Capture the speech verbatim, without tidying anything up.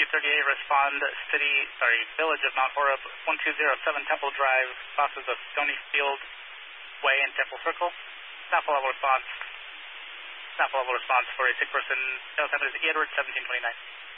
thirty-eight, respond city, sorry, village of Mount Horeb, one two zero seven Temple Drive, crosses of Stony Field Way and Temple Circle. Sample level response. Sample level response for a sick person. Tail temperature is Edward, seventeen twenty-nine.